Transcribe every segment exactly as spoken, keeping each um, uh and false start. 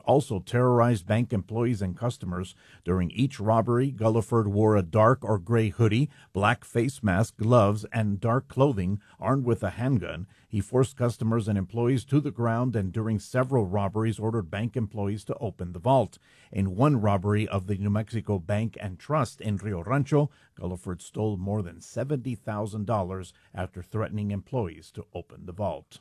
also terrorized bank employees and customers. During each robbery, Gulliford wore a dark or gray hoodie, black face mask, gloves, and dark clothing, armed with a handgun. He forced customers and employees to the ground and during several robberies ordered bank employees to open the vault. In one robbery of the New Mexico Bank and Trust in Rio Rancho, Gulliford stole more than seventy thousand dollars after threatening employees to open the vault.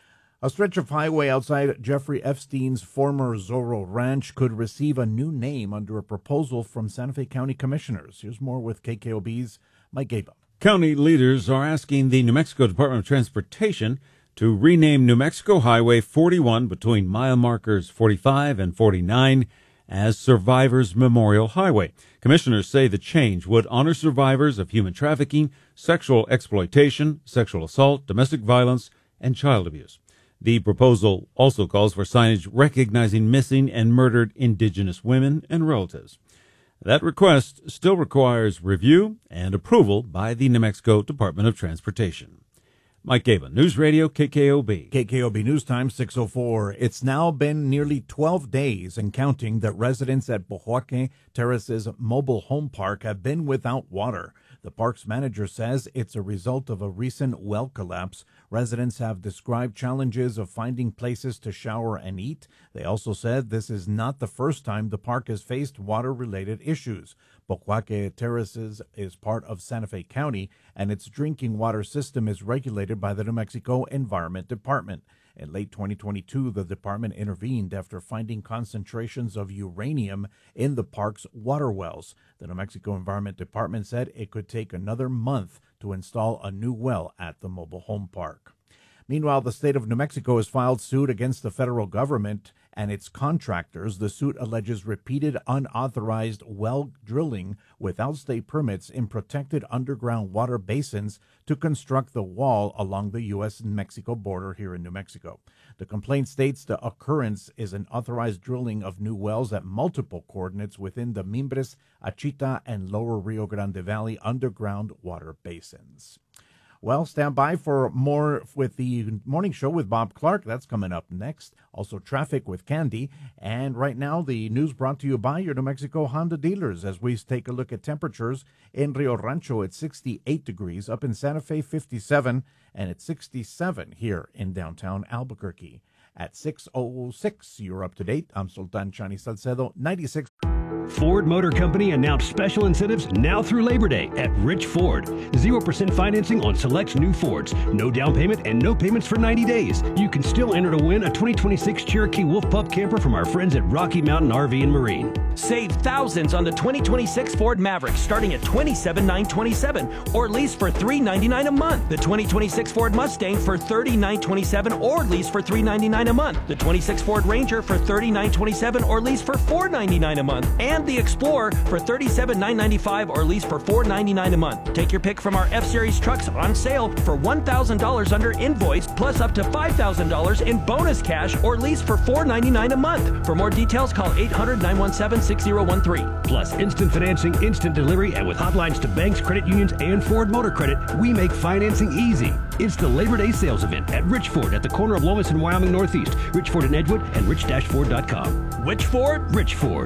A stretch of highway outside Jeffrey Epstein's former Zorro Ranch could receive a new name under a proposal from Santa Fe County commissioners. Here's more with K K O B's Mike Gaba. County leaders are asking the New Mexico Department of Transportation to rename New Mexico Highway forty-one between mile markers forty-five and forty-nine as Survivors Memorial Highway. Commissioners say the change would honor survivors of human trafficking, sexual exploitation, sexual assault, domestic violence, and child abuse. The proposal also calls for signage recognizing missing and murdered Indigenous women and relatives. That request still requires review and approval by the New Mexico Department of Transportation. Mike Gaba, News Radio K K O B. K K O B News Time, six oh four. It's now been nearly twelve days and counting that residents at Pojoaque Terraces Mobile Home Park have been without water. The park's manager says it's a result of a recent well collapse. Residents have described challenges of finding places to shower and eat. They also said this is not the first time the park has faced water-related issues. Pojoaque Terraces is part of Santa Fe County, and its drinking water system is regulated by the New Mexico Environment Department. In late twenty twenty-two, the department intervened after finding concentrations of uranium in the park's water wells. The New Mexico Environment Department said it could take another month to install a new well at the mobile home park. Meanwhile, the state of New Mexico has filed suit against the federal government and its contractors. The suit alleges repeated unauthorized well drilling without state permits in protected underground water basins to construct the wall along the U S and Mexico border here in New Mexico. The complaint states the occurrence is an authorized drilling of new wells at multiple coordinates within the Mimbres, Achita, and Lower Rio Grande Valley underground water basins. Well, stand by for more with the morning show with Bob Clark. That's coming up next. Also, traffic with Candy. And right now, the news brought to you by your New Mexico Honda dealers as we take a look at temperatures in Rio Rancho at sixty-eight degrees, up in Santa Fe, fifty-seven, and at sixty-seven here in downtown Albuquerque. At six oh six, you're up to date. I'm Sultan Chani Salcedo, ninety-six. Ford Motor Company announced special incentives now through Labor Day at Rich Ford. zero percent financing on select new Fords. No down payment and no payments for ninety days. You can still enter to win a twenty twenty-six Cherokee Wolf Pup camper from our friends at Rocky Mountain R V and Marine. Save thousands on the twenty twenty-six Ford Maverick starting at twenty-seven thousand nine hundred twenty-seven dollars or lease for three hundred ninety-nine dollars a month. The twenty twenty-six Ford Mustang for thirty thousand nine hundred twenty-seven dollars or lease for three hundred ninety-nine dollars a month. The twenty-six Ford Ranger for thirty thousand nine hundred twenty-seven dollars or lease for four hundred ninety-nine dollars a month. And the Explorer for thirty-seven thousand nine hundred ninety-five dollars or lease for four hundred ninety-nine dollars a month. Take your pick from our F-Series trucks on sale for one thousand dollars under invoice plus up to five thousand dollars in bonus cash or lease for four hundred ninety-nine dollars a month. For more details, call eight hundred, nine one seven, six zero one three. Plus instant financing, instant delivery, and with hotlines to banks, credit unions, and Ford Motor Credit, we make financing easy. It's the Labor Day sales event at Rich Ford at the corner of Lomas and Wyoming Northeast, Rich Ford in Edgewood, and rich dash ford dot com. Which Ford? Rich Ford.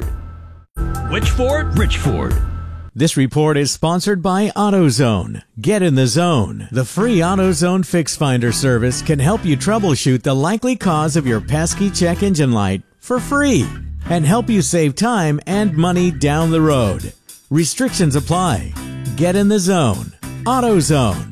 Which Ford? Rich Ford. This report is sponsored by AutoZone. Get in the zone. The free AutoZone Fix Finder service can help you troubleshoot the likely cause of your pesky check engine light for free and help you save time and money down the road. Restrictions apply. Get in the zone. AutoZone.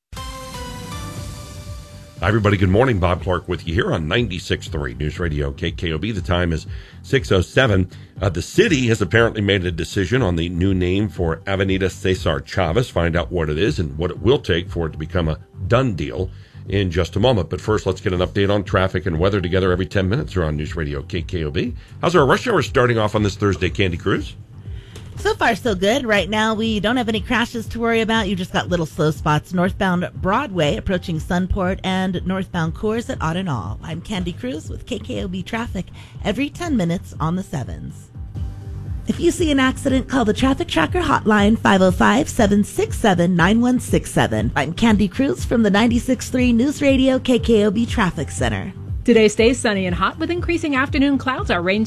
Hi, everybody. Good morning. Bob Clark with you here on ninety-six point three News Radio K K O B. The time is six oh seven. Uh, the city has apparently made a decision on the new name for Avenida Cesar Chavez. Find out what it is and what it will take for it to become a done deal in just a moment. But first, let's get an update on traffic and weather together every ten minutes here on News Radio K K O B. How's our rush hour starting off on this Thursday, Candy Cruz? So far, so good. Right now, we don't have any crashes to worry about. You just got little slow spots northbound Broadway approaching Sunport and northbound Coors at Odd and All. I'm Candy Cruz with K K O B Traffic every ten minutes on the sevens. If you see an accident, call the Traffic Tracker hotline five oh five, seven six seven, nine one six seven. I'm Candy Cruz from the ninety-six point three News Radio K K O B Traffic Center. Today stays sunny and hot with increasing afternoon clouds. Our rain